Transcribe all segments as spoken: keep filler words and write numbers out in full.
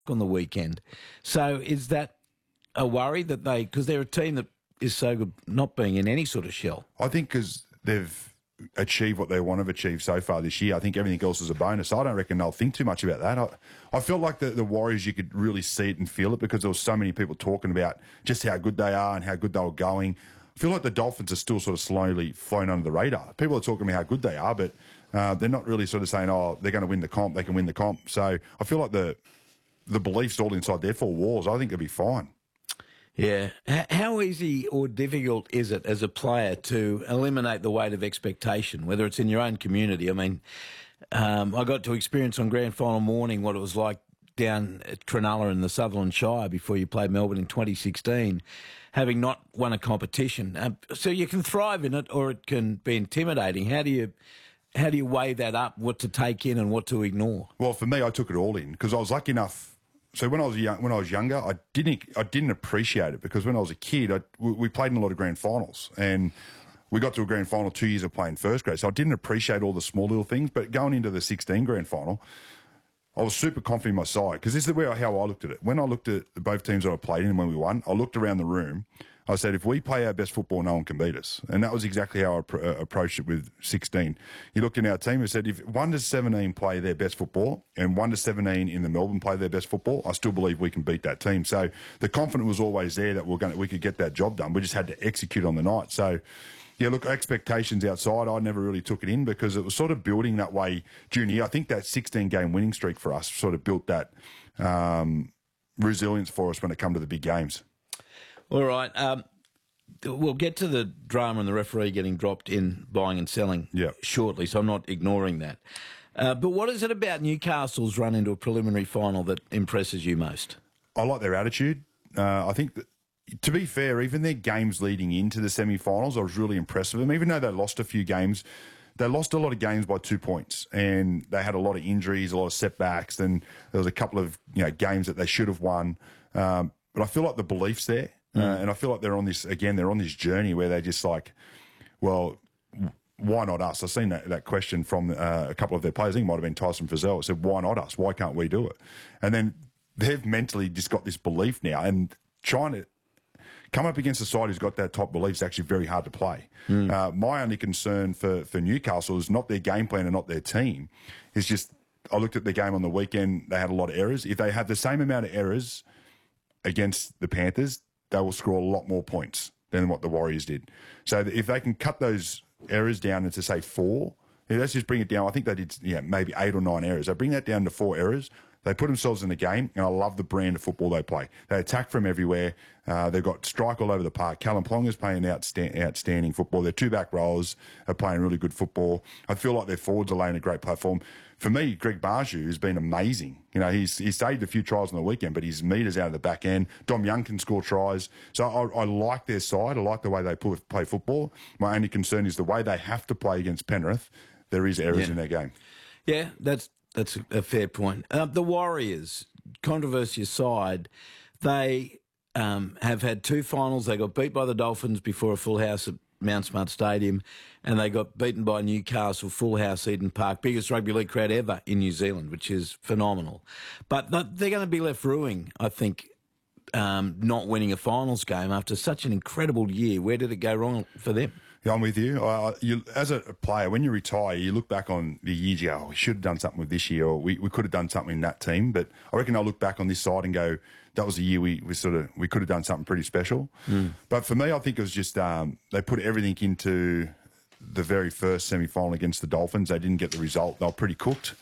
on the weekend. So is that a worry that they, because they're a team that is so good not being in any sort of shell? I think because they've achieved what they want to achieve so far this year, I think everything else is a bonus. I don't reckon they'll think too much about that. I, I feel like the, the Warriors, you could really see it and feel it because there was so many people talking about just how good they are and how good they were going. I feel like the Dolphins are still sort of slowly flown under the radar. People are talking about how good they are, but uh, they're not really sort of saying, oh, they're going to win the comp, they can win the comp. So I feel like the the belief's all inside their four walls. I think it'll be fine. Yeah. H- how easy or difficult is it as a player to eliminate the weight of expectation, whether it's in your own community? I mean, um, I got to experience on grand final morning what it was like down at Cronulla in the Sutherland Shire before you played Melbourne in twenty sixteen, having not won a competition. Um, so you can thrive in it or it can be intimidating. How do you... How do you weigh that up, what to take in and what to ignore? Well, for me, I took it all in because I was lucky enough. So when I was young, when I was younger, I didn't I didn't appreciate it because when I was a kid, I, we played in a lot of grand finals and we got to a grand final two years of playing first grade. So I didn't appreciate all the small little things. But going into the sixteen grand final, I was super confident in my side because this is where how I looked at it. When I looked at both teams that I played in and when we won, I looked around the room. I said, if we play our best football, no one can beat us. And that was exactly how I pr- uh, approached it with sixteen. You looked in our team and said, if one to seventeen play their best football and one to seventeen in the Melbourne play their best football, I still believe we can beat that team. So the confidence was always there that we're going we could get that job done. We just had to execute on the night. So, yeah, look, expectations outside, I never really took it in because it was sort of building that way junior. I think that sixteen-game winning streak for us sort of built that um, resilience for us when it come to the big games. All right. Um, we'll get to the drama and the referee getting dropped in buying and selling yep. shortly, so I'm not ignoring that. Uh, but what is it about Newcastle's run into a preliminary final that impresses you most? I like their attitude. Uh, I think that, to be fair, even their games leading into the semi-finals, I was really impressed with them. Even though they lost a few games, they lost a lot of games by two points, and they had a lot of injuries, a lot of setbacks, and there was a couple of you know games that they should have won. Um, but I feel like the belief's there. Mm. Uh, and I feel like they're on this, again, they're on this journey where they're just like, well, why not us? I've seen that, that question from uh, a couple of their players. I think it might have been Tyson Frizzell. Said, why not us? Why can't we do it? And then they've mentally just got this belief now, and trying to come up against a side who's got that top belief is actually very hard to play. Mm. Uh, my only concern for, for Newcastle is not their game plan and not their team. It's just, I looked at the game on the weekend, they had a lot of errors. If they have the same amount of errors against the Panthers, they will score a lot more points than what the Warriors did. So if they can cut those errors down into, say, four, let's just bring it down. I think they did yeah, maybe eight or nine errors. They bring that down to four errors. They put themselves in the game, and I love the brand of football they play. They attack from everywhere. Uh, they've got strike all over the park. Callum Plonga's playing outsta- outstanding football. Their two back rowers are playing really good football. I feel like their forwards are laying a great platform. For me, Greg Barju has been amazing. You know, he's he's saved a few tries on the weekend, but his meters out of the back end. Dom Young can score tries. So I, I like their side. I like the way they play football. My only concern is the way they have to play against Penrith. There is errors yeah. in their game. Yeah, that's that's a fair point. Uh, the Warriors, controversy aside, they um, have had two finals. They got beat by the Dolphins before a full house at Mount Smart Stadium, and they got beaten by Newcastle, full house, Eden Park, biggest rugby league crowd ever in New Zealand, which is phenomenal. But they're going to be left ruining, I think, um, not winning a finals game after such an incredible year. Where did it go wrong for them? Yeah, I'm with you. Uh, you. As a player, when you retire, you look back on the years, you go, oh, we should have done something with this year, or we, we could have done something in that team. But I reckon I'll look back on this side and go, that was a year we, we sort of we could have done something pretty special. Mm. But for me, I think it was just um, they put everything into the very first semi-final against the Dolphins. They didn't get the result. They were pretty cooked.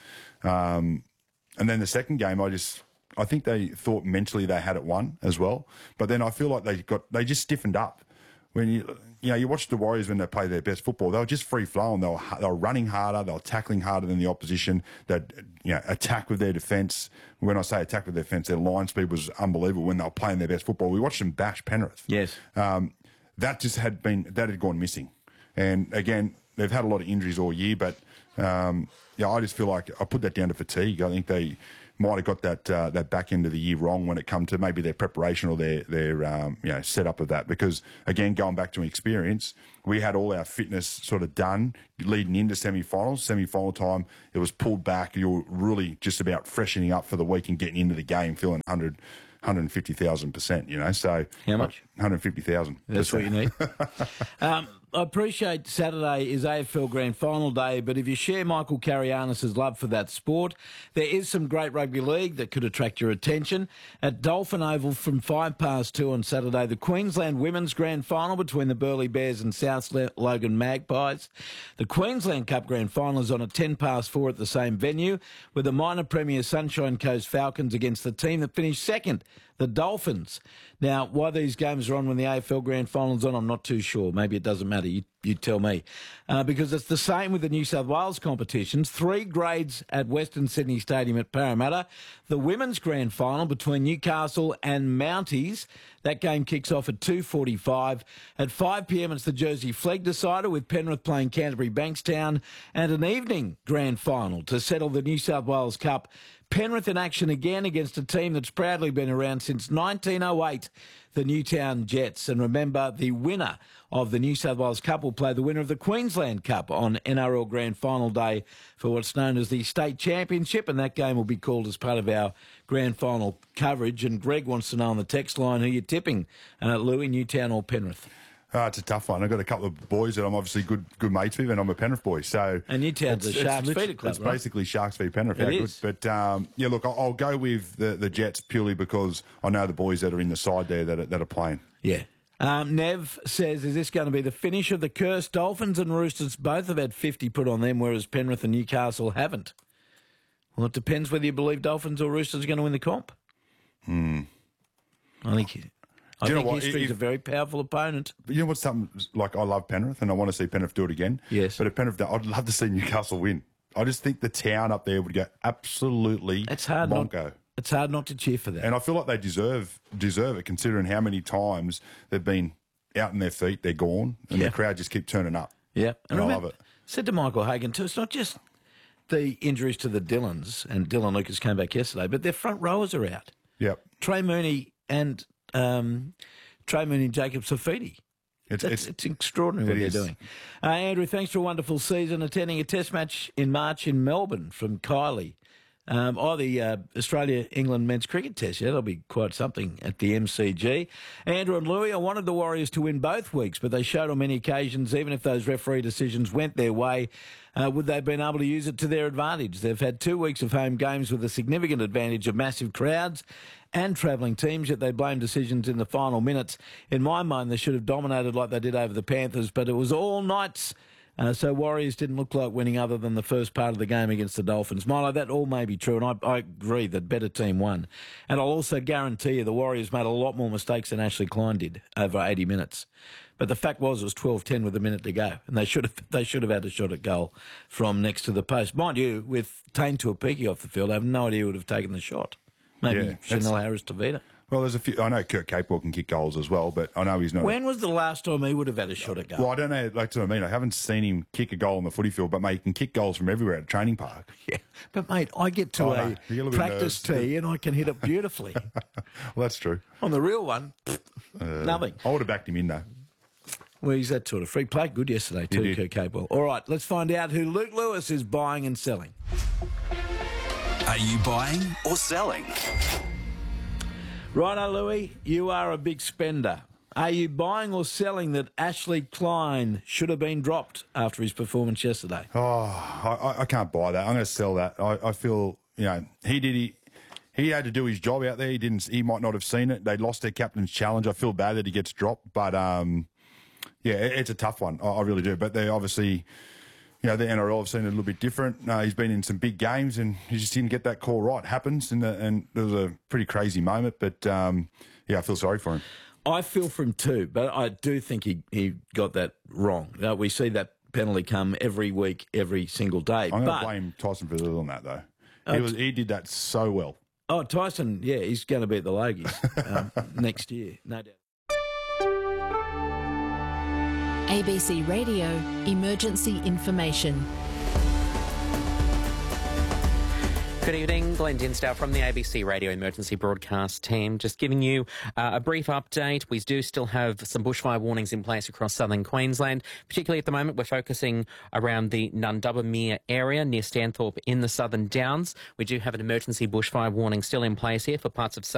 Um, and then the second game, I just I think they thought mentally they had it won as well. But then I feel like they got they just stiffened up. When you you know you watch the Warriors when they play their best football, they were just free flowing. They were they were running harder, they were tackling harder than the opposition. They you know attack with their defence. When I say attack with their defence, their line speed was unbelievable when they were playing their best football. We watched them bash Penrith. Yes, um, that just had been that had gone missing. And again, they've had a lot of injuries all year, but um, yeah, I just feel like I put that down to fatigue. I think they might have got that uh, that back end of the year wrong when it come to maybe their preparation or their their um, you know setup of that. Because again, going back to experience, we had all our fitness sort of done leading into semi-finals. Semi-final time, it was pulled back. You were really just about freshening up for the week and getting into the game, feeling one hundred, one hundred fifty thousand percent. You know, so how much? one hundred fifty thousand. That's what you need. um, I appreciate Saturday is A F L Grand Final day, but if you share Michael Carianis' love for that sport, there is some great rugby league that could attract your attention. At Dolphin Oval from five past two on Saturday, the Queensland Women's Grand Final between the Burleigh Bears and South Logan Magpies. The Queensland Cup Grand Final is on at ten past four at the same venue, with the minor premier Sunshine Coast Falcons against the team that finished second, the Dolphins. Now, why these games are on when the A F L Grand Final's on, I'm not too sure. Maybe it doesn't matter. You, you tell me. Uh, because it's the same with the New South Wales competitions. Three grades at Western Sydney Stadium at Parramatta. The Women's Grand Final between Newcastle and Mounties. That game kicks off at two forty-five. At five p.m, it's the Jersey Flegg decider with Penrith playing Canterbury Bankstown. And an evening Grand Final to settle the New South Wales Cup. Penrith in action again against a team that's proudly been around since nineteen oh eight, the Newtown Jets. And remember, the winner of the New South Wales Cup will play the winner of the Queensland Cup on N R L Grand Final day for what's known as the State Championship, and that game will be called as part of our Grand Final coverage. And Greg wants to know on the text line who you're tipping, uh, Louis, Newtown or Penrith? Uh, it's a tough one. I've got a couple of boys that I'm obviously good good mates with, and I'm a Penrith boy. So and Newtown's a Sharks feeder club, It's right? basically Sharks v Penrith. It How is. Good. But um, yeah, look, I'll, I'll go with the, the Jets purely because I know the boys that are in the side there that are, that are playing. Yeah. Um, Nev says, is this going to be the finish of the cursed Dolphins? And Roosters both have had fifty put on them, whereas Penrith and Newcastle haven't. Well, it depends whether you believe Dolphins or Roosters are going to win the comp. Hmm. I think... I Do you think know what? history's If- a very powerful opponent. But you know what's something like I love Penrith and I want to see Penrith do it again. Yes. But if Penrith, do- I'd love to see Newcastle win. I just think the town up there would go absolutely It's hard not, bonko. it's hard not to cheer for that. And I feel like they deserve deserve it, considering how many times they've been out in their feet, they're gone, and Yeah. the crowd just keep turning up. Yeah. And I remember- love it. Said to Michael Hagan too, it's not just the injuries to the Dylans, and Dylan Lucas came back yesterday, but their front rowers are out. Yep. Trey Mooney and um, Trey Mooney and Jacob Safidi. It's, It's, it's, it's extraordinary what it they're is. doing. Uh, Andrew, thanks for a wonderful season. Attending a test match in March in Melbourne from Kylie. Um, oh, the uh, Australia-England men's cricket test. Yeah, that'll be quite something at the M C G. Andrew and Louis, I wanted the Warriors to win both weeks, but they showed on many occasions, even if those referee decisions went their way, uh, would they have been able to use it to their advantage? They've had two weeks of home games with a significant advantage of massive crowds and travelling teams, yet they blame decisions in the final minutes. In my mind, they should have dominated like they did over the Panthers, but it was all nights. Uh, so Warriors didn't look like winning other than the first part of the game against the Dolphins. Milo, that all may be true, and I, I agree that better team won. And I'll also guarantee you the Warriors made a lot more mistakes than Ashley Klein did over eighty minutes. But the fact was it was twelve ten with a minute to go, and they should have they should have had a shot at goal from next to the post. Mind you, with Tane Tuapiki off the field, I have no idea who would have taken the shot. Maybe Yeah, Chanel Harris-Tavita. well, there's a few. I know Kurt Capewell can kick goals as well, but I know he's not. When was the last time he would have had a shot at goal? Well, I don't know. That's what I mean. I haven't seen him kick a goal on the footy field, but mate, he can kick goals from everywhere at a training park. Yeah, but mate, I get to Oh, a no, you get a little bit practice nervous. tee and I can hit it beautifully. Well, that's true. On the real one, nothing. I would have backed him in though. Well, he's that sort of freak. Played good yesterday too, He Kurt did. Capewell. All right, let's find out who Luke Lewis is buying and selling. Are you buying or selling? Righto, Louis, you are a big spender. Are you buying or selling that Ashley Klein should have been dropped after his performance yesterday? Oh, I, I can't buy that. I'm going to sell that. I, I feel, you know, he did he, he had to do his job out there. He didn't. He might not have seen it. They lost their captain's challenge. I feel bad that he gets dropped, but um, yeah, it, it's a tough one. I, I really do. But they obviously, you know, the N R L have seen it a little bit different. Uh, he's been in some big games and he just didn't get that call right. Happens, and, the, and there was a pretty crazy moment. But um, yeah, I feel sorry for him. I feel for him too, but I do think he, he got that wrong. Uh, we see that penalty come every week, every single day. I'm going but, to blame Tyson Fazil on that though. He was he did that so well. Oh, Tyson, yeah, he's going to be at the Logies um, next year, no doubt. A B C Radio Emergency Information. Good evening, Glenn Dinsdale from the A B C Radio Emergency Broadcast Team. Just giving you uh, a brief update. We do still have some bushfire warnings in place across southern Queensland. Particularly at the moment, we're focusing around the Nundubba area near Stanthorpe in the Southern Downs. We do have an emergency bushfire warning still in place here for parts of